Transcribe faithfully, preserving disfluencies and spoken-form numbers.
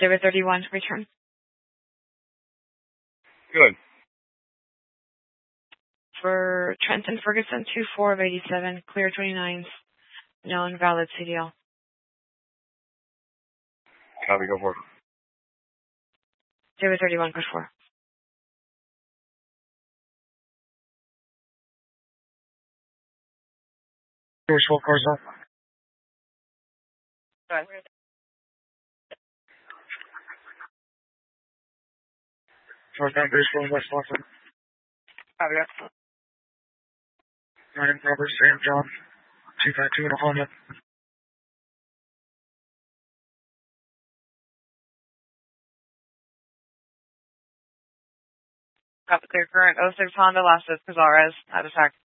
zero thirty-one, return. Good. For Trenton Ferguson, two four of eighty-seven, clear twenty-nines, known valid C D L. Copy, go for it. zero thirty-one, push four. Doors full, cars off. Go ahead. Northbound base going west Lockwood. Copy that. Ryan Roberts, Sam John, two five two in a Honda. Got the clear current, oh six Honda, last is Cazares, out of attack.